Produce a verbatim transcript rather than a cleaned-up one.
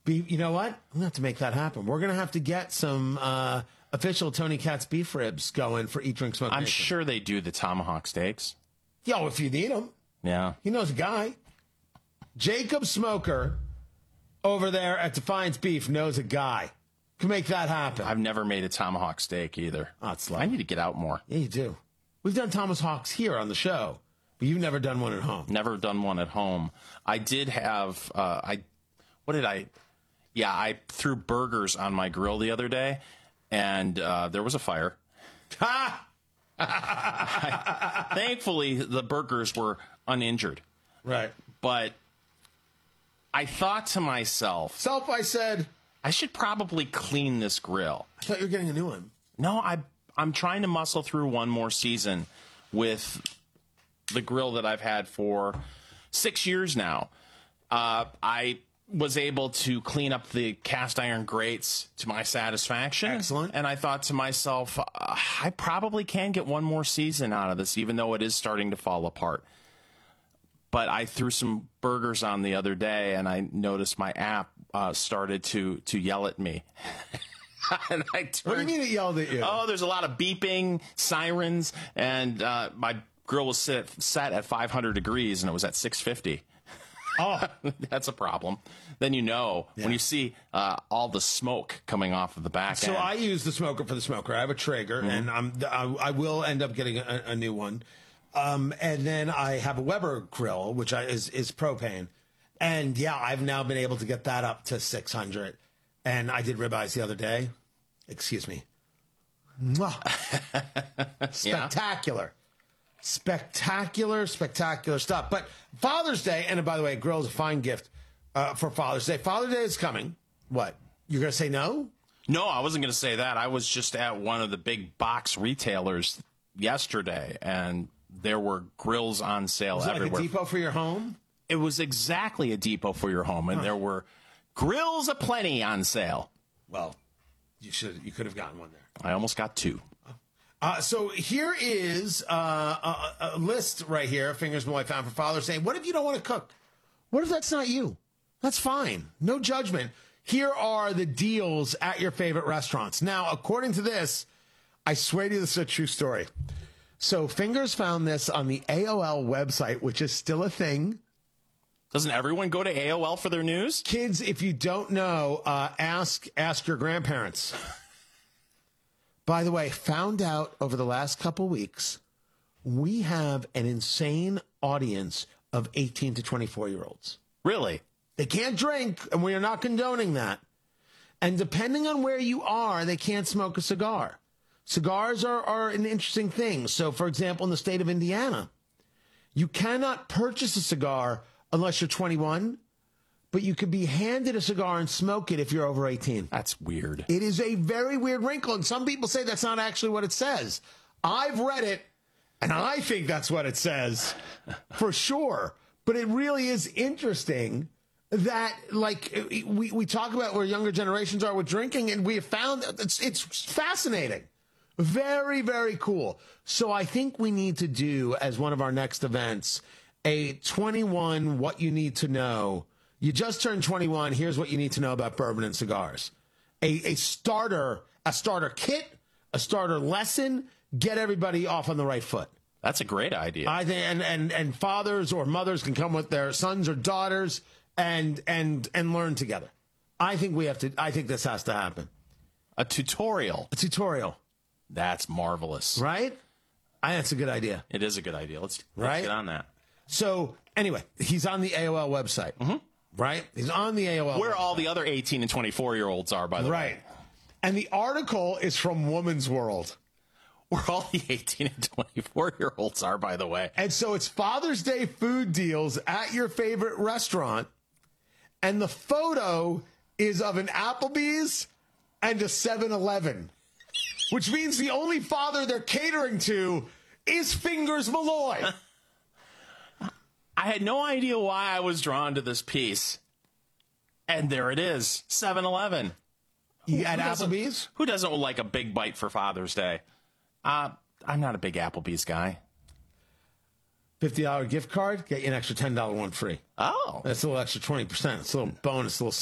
Be, you know what? I'm going to have to make that happen. We're going to have to get some uh, official Tony Katz beef ribs going for Eat, Drink, Smoke. I'm Nation. sure they do the tomahawk steaks. Yo, if you need them. Yeah. He knows a guy. Jacob Smoker over there at Defiance Beef knows a guy. Can make that happen. I've never made a tomahawk steak either. Oh, it's I need to get out more. Yeah, you do. We've done Thomas Hawks here on the show, but you've never done one at home. Never done one at home. I did have, uh, I, what did I, yeah, I threw burgers on my grill the other day, and uh, there was a fire. Ha! I, thankfully, the burgers were uninjured. Right. But I thought to myself, Self, I said, I should probably clean this grill. I thought you were getting a new one. No, I, I'm trying to muscle through one more season with the grill that I've had for six years now. Uh, I was able to clean up the cast iron grates to my satisfaction. Excellent. And I thought to myself, uh, I probably can get one more season out of this, even though it is starting to fall apart. But I threw some burgers on the other day, and I noticed my app uh, started to to yell at me. And I turned, What do you mean it yelled at you? Oh, there's a lot of beeping, sirens, and uh, my grill was set, set at five hundred degrees, and it was at six fifty. Oh, that's a problem. Then you know yeah. when you see uh, all the smoke coming off of the back so end. I use the smoker for the smoker. I have a Traeger, mm-hmm. and I'm, I, I will end up getting a, a new one. Um, and then I have a Weber grill, which I, is, is propane. And yeah, I've now been able to get that up to six hundred. And I did ribeyes the other day. Excuse me. Mwah. Spectacular. Yeah. Spectacular, spectacular stuff. But Father's Day, and by the way, grill is a fine gift uh, for Father's Day. Father's Day is coming. What? You're going to say no? No, I wasn't going to say that. I was just at one of the big box retailers yesterday, and there were grills on sale was it everywhere. Like a depot for your home? It was exactly a depot for your home, and huh. there were grills aplenty on sale. Well, you should you could have gotten one there. I almost got two. Uh, so here is uh, a, a list right here, Fingers Boy found for Father's Day. What if you don't want to cook? What if that's not you? That's fine. No judgment. Here are the deals at your favorite restaurants. Now, according to this, I swear to you, this is a true story. So Fingers found this on the A O L website, which is still a thing. Doesn't everyone go to A O L for their news? Kids, if you don't know, uh, ask ask your grandparents. By the way, found out over the last couple weeks, we have an insane audience of eighteen to twenty-four year olds. Really? They can't drink, and we are not condoning that. And depending on where you are, they can't smoke a cigar. Cigars are, are an interesting thing. So, for example, in the state of Indiana, you cannot purchase a cigar unless you're twenty-one, but you could be handed a cigar and smoke it if you're over eighteen. That's weird. It is a very weird wrinkle, and some people say that's not actually what it says. I've read it, and I think that's what it says for sure. But it really is interesting that, like, we, we talk about where younger generations are with drinking, and we have found it's, it's fascinating. Very, very cool. So I think we need to do, as one of our next events, a twenty-one what you need to know. You just turned twenty-one. Here's what you need to know about bourbon and cigars. A, a starter, a starter kit, a starter lesson. Get everybody off on the right foot. That's a great idea. I think, and, and, and fathers or mothers can come with their sons or daughters and, and, and learn together. I think we have to, I think this has to happen. A tutorial. A tutorial. That's marvelous. Right? I think that's a good idea. It is a good idea. Let's, right? let's get on that. So, anyway, he's on the A O L website, mm-hmm. right? He's on the A O L Where website. all the other eighteen and twenty-four-year-olds are, by the right. way. Right. And the article is from Woman's World. Where all the eighteen and twenty-four-year-olds are, by the way. And so it's Father's Day food deals at your favorite restaurant, and the photo is of an Applebee's and a seven eleven, which means the only father they're catering to is Fingers Malloy. I had no idea why I was drawn to this piece. And there it is, seven eleven. You at who Applebee's? Doesn't, who doesn't like a big bite for Father's Day? Uh, I'm not a big Applebee's guy. fifty dollars gift card, get you an extra ten dollars one free. Oh. That's a little extra twenty percent. It's a little bonus, a little